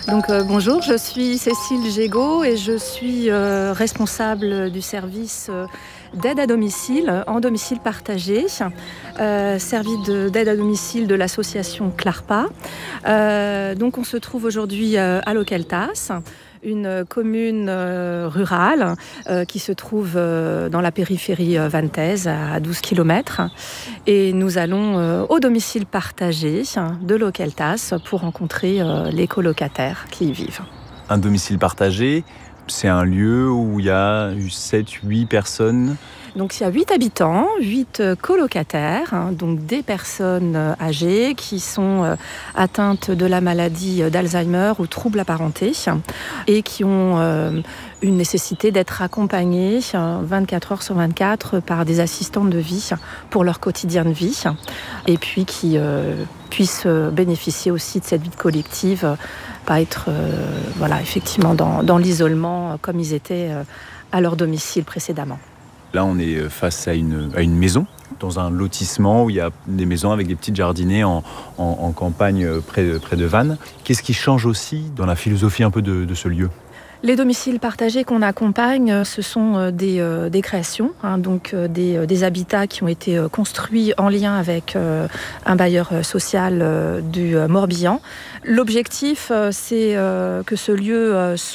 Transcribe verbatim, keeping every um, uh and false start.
Donc euh, bonjour, je suis Cécile Gégaud et je suis euh, responsable du service euh, d'aide à domicile, en domicile partagé, euh, service de- d'aide à domicile de l'association CLARPA. Euh, donc on se trouve aujourd'hui euh, à Localtas, une commune euh, rurale euh, qui se trouve euh, dans la périphérie euh, vantaise à douze kilomètres. Et nous allons euh, au domicile partagé de Localtas pour rencontrer euh, les colocataires qui y vivent. Un domicile partagé, c'est un lieu où il y a sept huit personnes. Donc il y a huit habitants, huit colocataires, hein, donc des personnes euh, âgées qui sont euh, atteintes de la maladie d'Alzheimer ou troubles apparentés et qui ont euh, une nécessité d'être accompagnées euh, vingt-quatre heures sur vingt-quatre par des assistantes de vie pour leur quotidien de vie et puis qui euh, puissent bénéficier aussi de cette vie collective, euh, pas être euh, voilà, effectivement dans, dans l'isolement euh, comme ils étaient euh, à leur domicile précédemment. Là, on est face à une, à une maison, dans un lotissement où il y a des maisons avec des petites jardiniers en, en, en campagne près, près de Vannes. Qu'est-ce qui change aussi dans la philosophie un peu de, de ce lieu ? Les domiciles partagés qu'on accompagne, ce sont des, euh, des créations, hein, donc euh, des, des habitats qui ont été construits en lien avec euh, un bailleur social euh, du Morbihan. L'objectif, euh, c'est euh, que ce lieu euh, soit